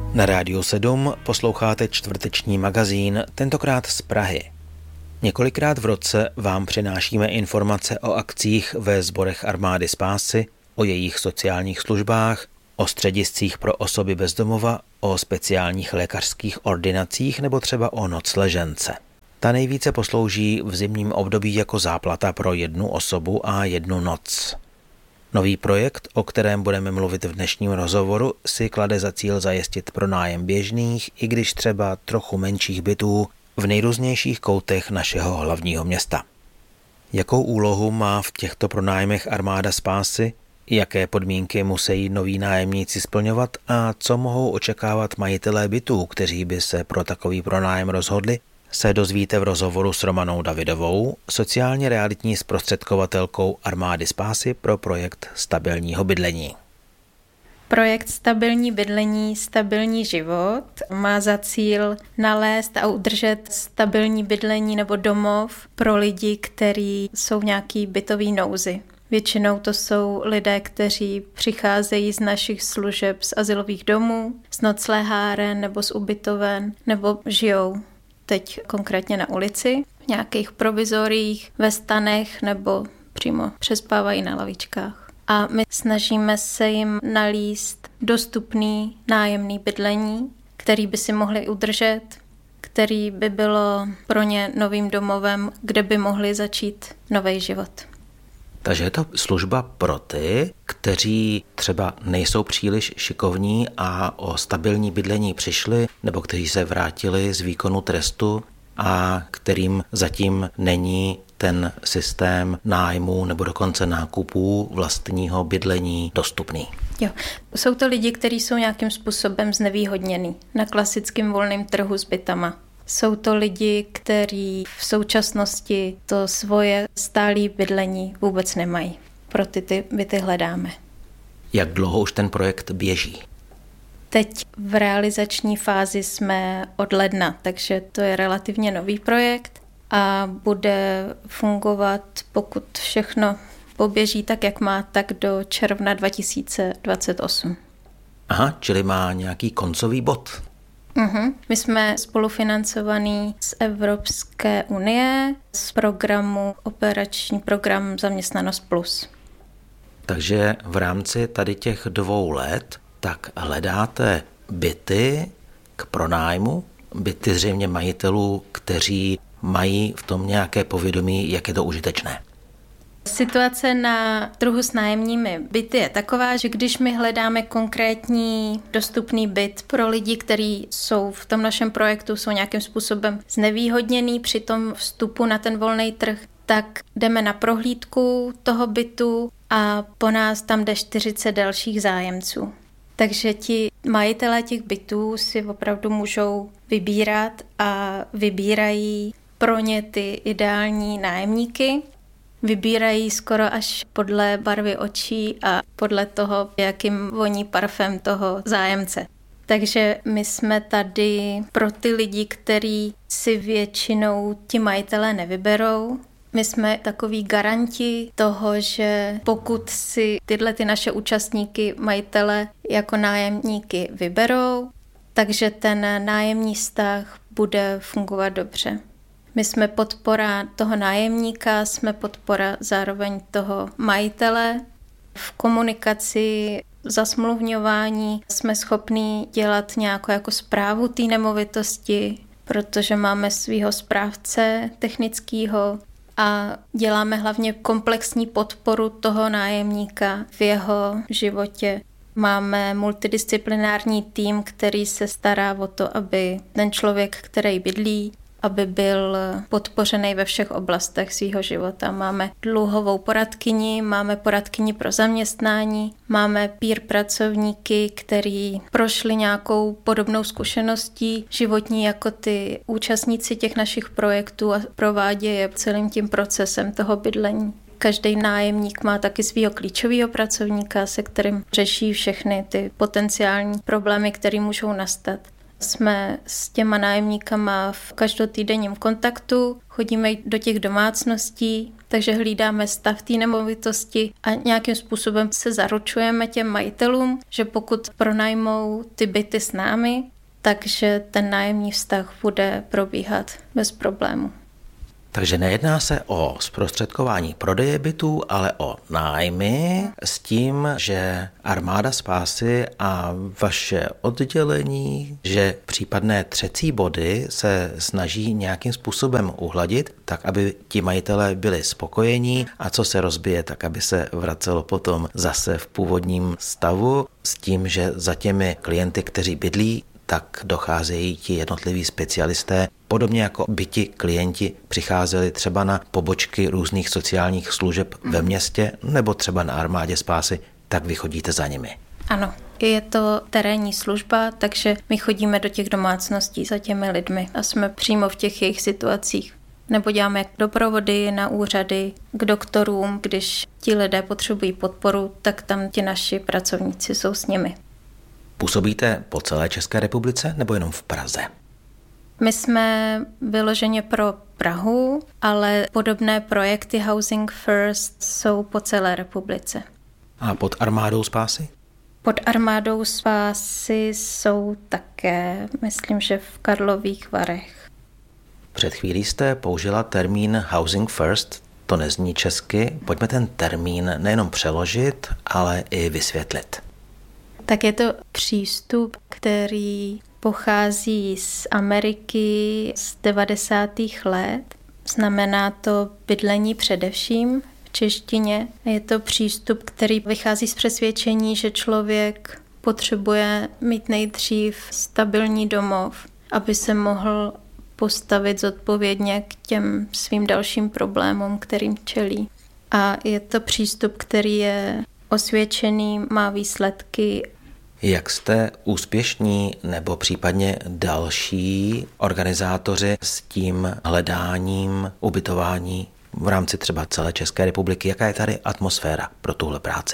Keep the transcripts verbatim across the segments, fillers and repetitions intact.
Na Rádiu sedm posloucháte čtvrteční magazín, tentokrát z Prahy. Několikrát v roce vám přinášíme informace o akcích ve sborech Armády spásy, o jejich sociálních službách, o střediscích pro osoby bez domova, o speciálních lékařských ordinacích nebo třeba o nocležence. Ta nejvíce poslouží v zimním období jako záplata pro jednu osobu a jednu noc. Nový projekt, o kterém budeme mluvit v dnešním rozhovoru, si klade za cíl zajistit pronájem běžných, i když třeba trochu menších bytů v nejrůznějších koutech našeho hlavního města. Jakou úlohu má v těchto pronájmech Armáda spásy, jaké podmínky musí noví nájemníci splňovat a co mohou očekávat majitelé bytů, kteří by se pro takový pronájem rozhodli, se dozvíte v rozhovoru s Romanou Davidovou, sociálně realitní zprostředkovatelkou Armády spásy pro projekt stabilního bydlení. Projekt Stabilní bydlení, stabilní život má za cíl nalézt a udržet stabilní bydlení nebo domov pro lidi, kteří jsou v nějaký bytový nouzi. Většinou to jsou lidé, kteří přicházejí z našich služeb z azylových domů, z nocleháren nebo z ubytoven, nebo žijou teď konkrétně na ulici, v nějakých provizoriích, ve stanech nebo přímo přespávají na lavičkách. A my snažíme se jim nalíst dostupný nájemný bydlení, který by si mohli udržet, který by bylo pro ně novým domovem, kde by mohli začít nový život. Takže je to služba pro ty, kteří třeba nejsou příliš šikovní a o stabilní bydlení přišli, nebo kteří se vrátili z výkonu trestu a kterým zatím není ten systém nájmu nebo dokonce nákupů vlastního bydlení dostupný. Jo, jsou to lidi, kteří jsou nějakým způsobem znevýhodnění na klasickém volném trhu s bytama. Jsou to lidi, kteří v současnosti to svoje stálé bydlení vůbec nemají. Pro ty, ty byty hledáme. Jak dlouho už ten projekt běží? Teď v realizační fázi jsme od ledna, takže to je relativně nový projekt a bude fungovat, pokud všechno poběží tak, jak má, tak do června dva tisíce dvacet osm. Aha, čili má nějaký koncový bod. Uhum. My jsme spolufinancovaní z Evropské unie z programu Operační program Zaměstnanost plus. Takže v rámci tady těch dvou let tak hledáte byty k pronájmu, byty zřejmě majitelů, kteří mají v tom nějaké povědomí, jak je to užitečné. Situace na trhu s nájemními byty je taková, že když my hledáme konkrétní dostupný byt pro lidi, kteří jsou v tom našem projektu, jsou nějakým způsobem znevýhodněný při tom vstupu na ten volný trh, tak jdeme na prohlídku toho bytu a po nás tam jde čtyřicet dalších zájemců. Takže ti majitelé těch bytů si opravdu můžou vybírat a vybírají pro ně ty ideální nájemníky. Vybírají skoro až podle barvy očí a podle toho, jakým voní parfém toho zájemce. Takže my jsme tady pro ty lidi, kteří si většinou ti majitelé nevyberou. My jsme takový garanti toho, že pokud si tyhle ty naše účastníky majitele jako nájemníky vyberou, takže ten nájemní vztah bude fungovat dobře. My jsme podpora toho nájemníka, jsme podpora zároveň toho majitele. V komunikaci, zasmluvňování jsme schopní dělat nějakou jako správu té nemovitosti, protože máme svého správce technického a děláme hlavně komplexní podporu toho nájemníka v jeho životě. Máme multidisciplinární tým, který se stará o to, aby ten člověk, který bydlí, aby byl podpořený ve všech oblastech svého života. Máme dluhovou poradkyni, máme poradkyni pro zaměstnání, máme peer pracovníky, který prošli nějakou podobnou zkušeností životní jako ty účastníci těch našich projektů a provádějí je celým tím procesem toho bydlení. Každý nájemník má taky svého klíčového pracovníka, se kterým řeší všechny ty potenciální problémy, které můžou nastat. Jsme s těma nájemníkama v každotýdenním kontaktu, chodíme do těch domácností, takže hlídáme stav té nemovitosti a nějakým způsobem se zaručujeme těm majitelům, že pokud pronajmou ty byty s námi, takže ten nájemní vztah bude probíhat bez problému. Takže nejedná se o zprostředkování prodeje bytů, ale o nájmy s tím, že Armáda spásy a vaše oddělení, že případné třecí body se snaží nějakým způsobem uhladit, tak aby ti majitelé byli spokojení a co se rozbije, tak aby se vracelo potom zase v původním stavu s tím, že za těmi klienty, kteří bydlí, tak docházejí ti jednotliví specialisté, podobně jako by ti klienti přicházeli třeba na pobočky různých sociálních služeb ve městě nebo třeba na Armádě spásy, tak vy chodíte za nimi. Ano, je to terénní služba, takže my chodíme do těch domácností za těmi lidmi a jsme přímo v těch jejich situacích. Nebo děláme doprovody na úřady k doktorům, když ti lidé potřebují podporu, tak tam ti naši pracovníci jsou s nimi. Působíte po celé České republice nebo jenom v Praze? My jsme vyloženě pro Prahu, ale podobné projekty Housing First jsou po celé republice. A pod Armádou spásy? Pod Armádou spásy jsou také, myslím, že v Karlových Varech. Před chvílí jste použila termín Housing First, to nezní česky. Pojďme ten termín nejenom přeložit, ale i vysvětlit. Tak je to přístup, který pochází z Ameriky z devadesátých let. Znamená to bydlení především v češtině. Je to přístup, který vychází z přesvědčení, že člověk potřebuje mít nejdřív stabilní domov, aby se mohl postavit zodpovědně k těm svým dalším problémům, kterým čelí. A je to přístup, který je osvědčený, má výsledky. Jak jste úspěšní nebo případně další organizátoři s tím hledáním ubytování v rámci třeba celé České republiky? Jaká je tady atmosféra pro tuhle práci?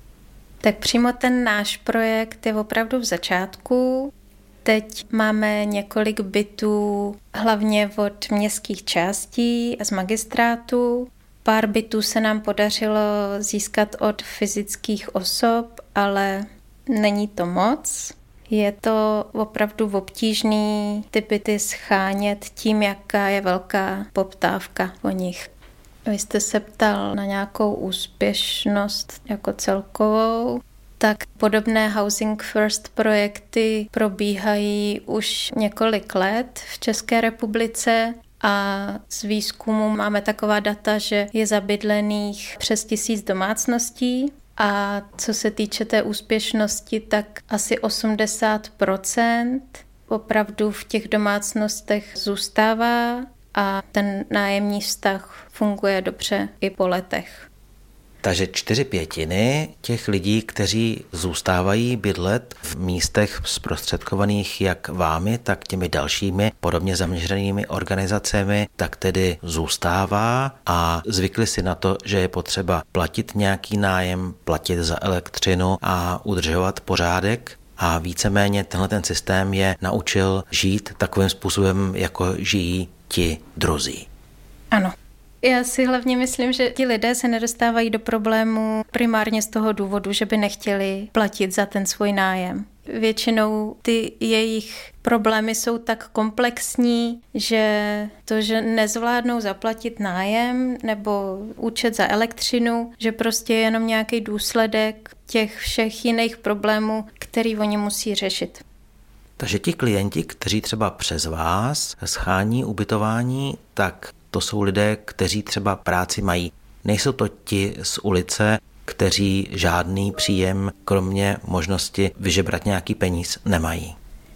Tak přímo ten náš projekt je opravdu v začátku. Teď máme několik bytů, hlavně od městských částí a z magistrátu. Pár bytů se nám podařilo získat od fyzických osob, ale není to moc. Je to opravdu obtížný ty byty schánět tím, jaká je velká poptávka po nich. Vy jste se ptal na nějakou úspěšnost jako celkovou. Tak podobné Housing First projekty probíhají už několik let v České republice a z výzkumu máme taková data, že je zabydlených přes tisíc domácností. A co se týče té úspěšnosti, tak asi osmdesát procent opravdu v těch domácnostech zůstává a ten nájemní vztah funguje dobře i po letech. Takže čtyři pětiny těch lidí, kteří zůstávají bydlet v místech zprostředkovaných jak vámi, tak těmi dalšími podobně zaměřenými organizacemi, tak tedy zůstává a zvykli si na to, že je potřeba platit nějaký nájem, platit za elektřinu a udržovat pořádek. A víceméně tenhle ten systém je naučil žít takovým způsobem, jako žijí ti druzí. Ano. Já si hlavně myslím, že ti lidé se nedostávají do problému primárně z toho důvodu, že by nechtěli platit za ten svůj nájem. Většinou ty jejich problémy jsou tak komplexní, že to, že nezvládnou zaplatit nájem nebo účet za elektřinu, že prostě je jenom nějaký důsledek těch všech jiných problémů, který oni musí řešit. Takže ti klienti, kteří třeba přes vás schání ubytování, tak to jsou lidé, kteří třeba práci mají. Nejsou to ti z ulice, kteří žádný příjem, kromě možnosti vyžebrat nějaký peníz, nemají.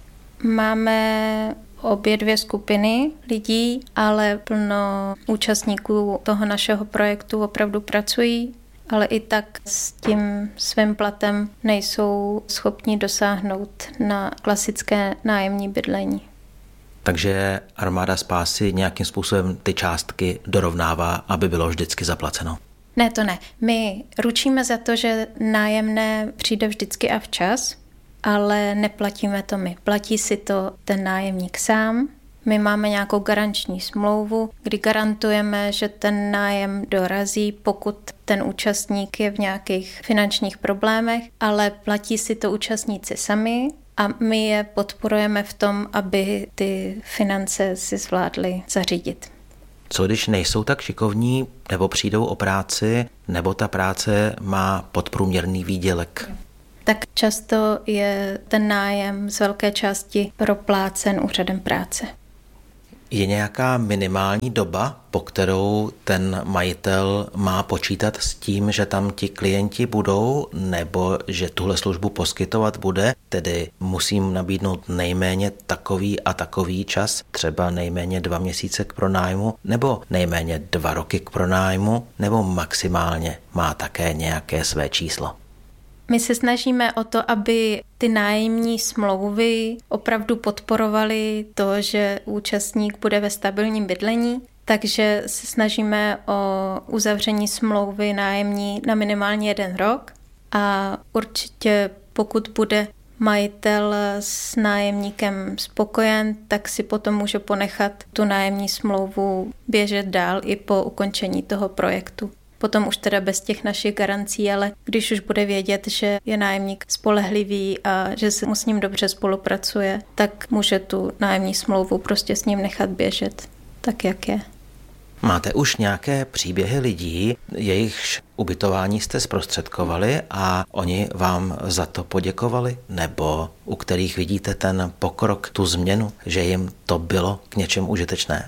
Máme obě dvě skupiny lidí, ale plno účastníků toho našeho projektu opravdu pracují, ale i tak s tím svým platem nejsou schopni dosáhnout na klasické nájemní bydlení. Takže Armáda spásy nějakým způsobem ty částky dorovnává, aby bylo vždycky zaplaceno? Ne, to ne. My ručíme za to, že nájemné přijde vždycky a včas. ale neplatíme to my. Platí si to ten nájemník sám. My máme nějakou garanční smlouvu, kdy garantujeme, že ten nájem dorazí, pokud ten účastník je v nějakých finančních problémech, ale platí si to účastníci sami a my je podporujeme v tom, aby ty finance si zvládli zařídit. Co když nejsou tak šikovní, nebo přijdou o práci, nebo ta práce má podprůměrný výdělek? Tak často je ten nájem z velké části proplácen úřadem práce. Je nějaká minimální doba, po kterou ten majitel má počítat s tím, že tam ti klienti budou, nebo že tuhle službu poskytovat bude, tedy musím nabídnout nejméně takový a takový čas, třeba nejméně dva měsíce k pronájmu, nebo nejméně dva roky k pronájmu, nebo maximálně má také nějaké své číslo? My se snažíme o to, aby ty nájemní smlouvy opravdu podporovaly to, že účastník bude ve stabilním bydlení, takže se snažíme o uzavření smlouvy nájemní na minimálně jeden rok a určitě pokud bude majitel s nájemníkem spokojen, tak si potom může ponechat tu nájemní smlouvu běžet dál i po ukončení toho projektu. Potom už teda bez těch našich garancí, ale když už bude vědět, že je nájemník spolehlivý a že se mu s ním dobře spolupracuje, tak může tu nájemní smlouvu prostě s ním nechat běžet tak, jak je. Máte už nějaké příběhy lidí, jejichž ubytování jste zprostředkovali a oni vám za to poděkovali? Nebo u kterých vidíte ten pokrok, tu změnu, že jim to bylo k něčemu užitečné?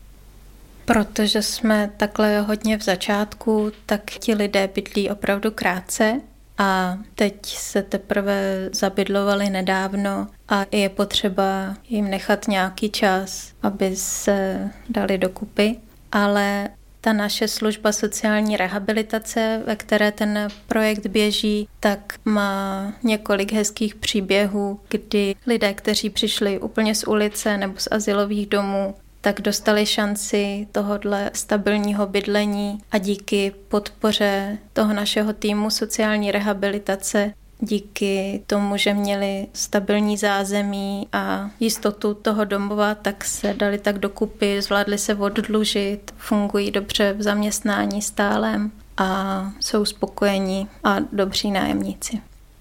Protože jsme takhle hodně v začátku, tak ti lidé bydlí opravdu krátce a teď se teprve zabydlovali nedávno a je potřeba jim nechat nějaký čas, aby se dali dokupy. Ale ta naše služba sociální rehabilitace, ve které ten projekt běží, tak má několik hezkých příběhů, kdy lidé, kteří přišli úplně z ulice nebo z azylových domů, tak dostali šanci tohodle stabilního bydlení a díky podpoře toho našeho týmu sociální rehabilitace, díky tomu, že měli stabilní zázemí a jistotu toho domova, tak se dali tak dokupy, zvládli se oddlužit, fungují dobře v zaměstnání stálem a jsou spokojení a dobří nájemníci.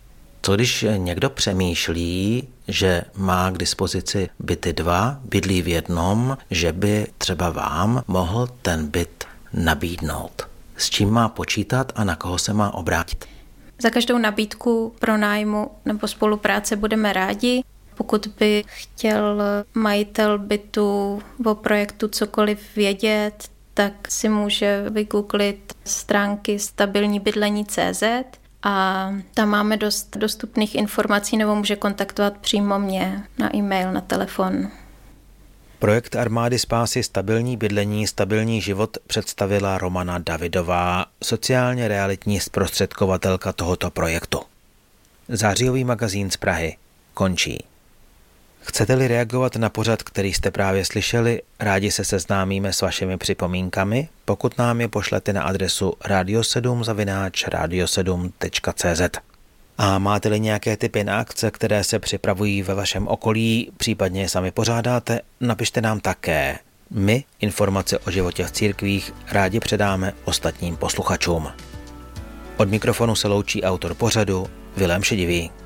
Co když někdo přemýšlí, že má k dispozici byty dva, bydlí v jednom, že by třeba vám mohl ten byt nabídnout? S čím má počítat a na koho se má obrátit? Za každou nabídku pronájmu nebo spolupráce budeme rádi. Pokud by chtěl majitel bytu o projektu cokoliv vědět, tak si může vygooglit stránky stabilní bydlení tečka cé zet a tam máme dost dostupných informací nebo může kontaktovat přímo mě na e-mail, na telefon. Projekt Armády spásy Stabilní bydlení, stabilní život představila Romana Davidová, sociálně realitní zprostředkovatelka tohoto projektu. Zářijový magazín z Prahy končí. Chcete-li reagovat na pořad, který jste právě slyšeli, rádi se seznámíme s vašimi připomínkami, pokud nám je pošlete na adresu radio sedm zavináč radio sedm tečka cé zet. A máte-li nějaké tipy na akce, které se připravují ve vašem okolí, případně je sami pořádáte, napište nám také. My informace o životě v církvích rádi předáme ostatním posluchačům. Od mikrofonu se loučí autor pořadu Vilém Šedivý.